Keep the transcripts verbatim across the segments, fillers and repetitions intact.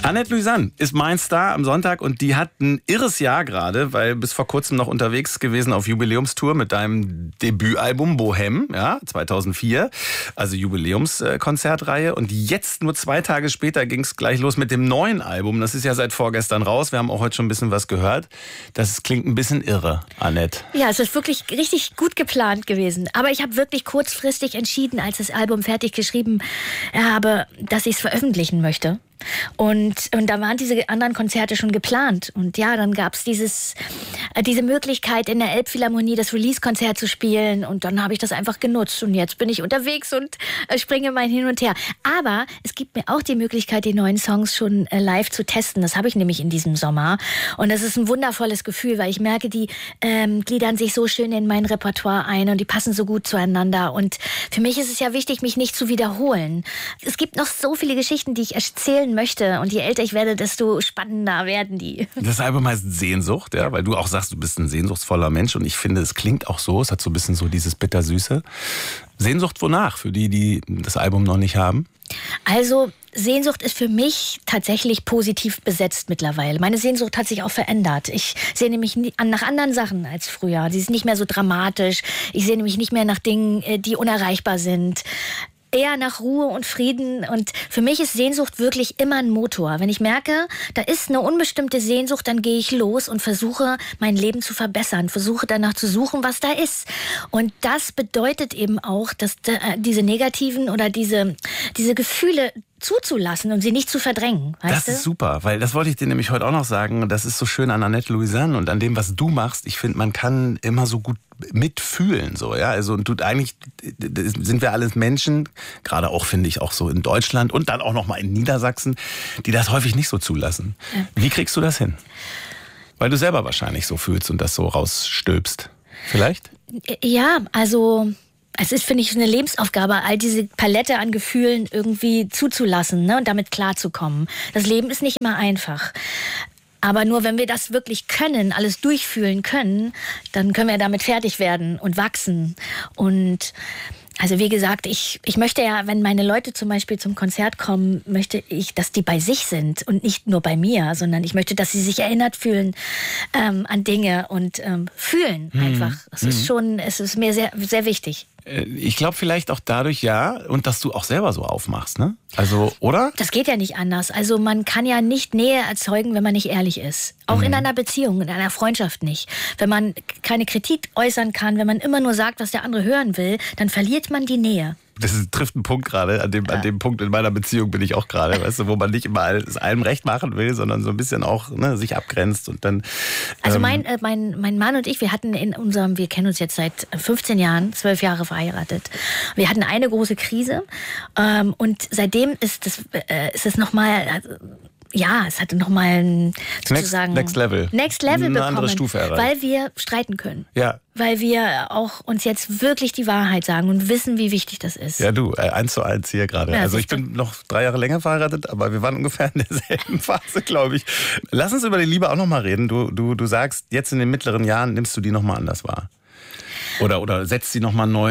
Annette Louisanne ist mein Star am Sonntag und die hat ein irres Jahr gerade, weil bis vor kurzem noch unterwegs gewesen auf Jubiläumstour mit deinem Debütalbum Bohem, ja, zweitausendvier, also Jubiläumskonzertreihe. Und jetzt, nur zwei Tage später, ging es gleich los mit dem neuen Album. Das ist ja seit vorgestern raus. Wir haben auch heute schon ein bisschen was gehört. Das klingt ein bisschen irre, Annette. Ja, es ist wirklich richtig gut geplant gewesen. Aber ich habe wirklich kurzfristig entschieden, als das Album fertig geschrieben habe, dass ich es veröffentlichen möchte. Und, und da waren diese anderen Konzerte schon geplant. Und ja, dann gab es dieses, äh, diese Möglichkeit, in der Elbphilharmonie das Release-Konzert zu spielen. Und dann habe ich das einfach genutzt. Und jetzt bin ich unterwegs und äh, springe mein Hin und Her. Aber es gibt mir auch die Möglichkeit, die neuen Songs schon äh, live zu testen. Das habe ich nämlich in diesem Sommer. Und das ist ein wundervolles Gefühl, weil ich merke, die ähm, gliedern sich so schön in mein Repertoire ein und die passen so gut zueinander. Und für mich ist es ja wichtig, mich nicht zu wiederholen. Es gibt noch so viele Geschichten, die ich erzählen möchte. Und je älter ich werde, desto spannender werden die. Das Album heißt Sehnsucht, ja, weil du auch sagst, du bist ein sehnsuchtsvoller Mensch. Und ich finde, es klingt auch so. Es hat so ein bisschen so dieses Bittersüße. Sehnsucht wonach? Für die, die das Album noch nicht haben? Also Sehnsucht ist für mich tatsächlich positiv besetzt mittlerweile. Meine Sehnsucht hat sich auch verändert. Ich sehne mich nach anderen Sachen als früher. Sie ist nicht mehr so dramatisch. Ich sehne mich nicht mehr nach Dingen, die unerreichbar sind. Eher nach Ruhe und Frieden. Und für mich ist Sehnsucht wirklich immer ein Motor. Wenn ich merke, da ist eine unbestimmte Sehnsucht, dann gehe ich los und versuche, mein Leben zu verbessern. Versuche danach zu suchen, was da ist. Und das bedeutet eben auch, dass diese negativen oder diese, diese Gefühle zuzulassen und sie nicht zu verdrängen. Weißt das du? ist super, weil das wollte ich dir nämlich heute auch noch sagen. Das ist so schön an Annette Louisanne und an dem, was du machst. Ich finde, man kann immer so gut mitfühlen, so, ja. Also, und du, eigentlich sind wir alles Menschen, gerade auch, finde ich, auch so in Deutschland und dann auch noch mal in Niedersachsen, die das häufig nicht so zulassen. Ja. Wie kriegst du das hin? Weil du selber wahrscheinlich so fühlst und das so rausstülpst. Vielleicht? Ja, also es ist, finde ich, eine Lebensaufgabe, all diese Palette an Gefühlen irgendwie zuzulassen, ne, und damit klarzukommen. Das Leben ist nicht immer einfach. Aber nur wenn wir das wirklich können, alles durchfühlen können, dann können wir damit fertig werden und wachsen. Und also wie gesagt, ich, ich möchte ja, wenn meine Leute zum Beispiel zum Konzert kommen, möchte ich, dass die bei sich sind und nicht nur bei mir, sondern ich möchte, dass sie sich erinnert fühlen ähm, an Dinge und ähm, fühlen einfach. Es mhm. ist schon, es ist mir sehr, sehr wichtig. Ich glaube vielleicht auch dadurch, ja, und dass du auch selber so aufmachst, ne? Also, oder? Das geht ja nicht anders. Also man kann ja nicht Nähe erzeugen, wenn man nicht ehrlich ist. Auch mhm. in einer Beziehung, in einer Freundschaft nicht. Wenn man keine Kritik äußern kann, wenn man immer nur sagt, was der andere hören will, dann verliert man die Nähe. Das ist, trifft einen Punkt gerade, an dem, ja. an dem Punkt in meiner Beziehung bin ich auch gerade, weißt du, wo man nicht immer alles allem recht machen will, sondern so ein bisschen auch, ne, sich abgrenzt und dann... Also ähm mein, äh, mein, mein Mann und ich, wir hatten in unserem, wir kennen uns jetzt seit fünfzehn Jahren, zwölf Jahre verheiratet. Wir hatten eine große Krise ähm, und seitdem ist es äh, ist es nochmal... Also, ja, es hatte nochmal ein sozusagen Next, next Level. Next Level eine bekommen, andere Stufe erreicht. Weil wir streiten können. Ja. Weil wir auch uns jetzt wirklich die Wahrheit sagen und wissen, wie wichtig das ist. Ja, du, äh, eins zu eins hier gerade. Ja, also ich bin noch drei Jahre länger verheiratet, aber wir waren ungefähr in derselben Phase, glaube ich. Lass uns über die Liebe auch noch mal reden. Du, du, du sagst, jetzt in den mittleren Jahren nimmst du die noch mal anders wahr. Oder, oder setzt sie noch mal neu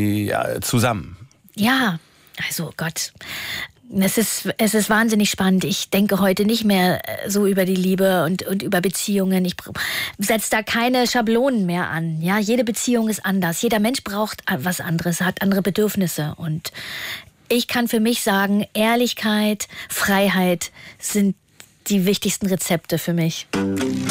ja, zusammen. Ja, also Gott... Es ist, es ist wahnsinnig spannend. Ich denke heute nicht mehr so über die Liebe und, und über Beziehungen. Ich setze da keine Schablonen mehr an. Ja, jede Beziehung ist anders. Jeder Mensch braucht was anderes, hat andere Bedürfnisse. Und ich kann für mich sagen, Ehrlichkeit, Freiheit sind die wichtigsten Rezepte für mich.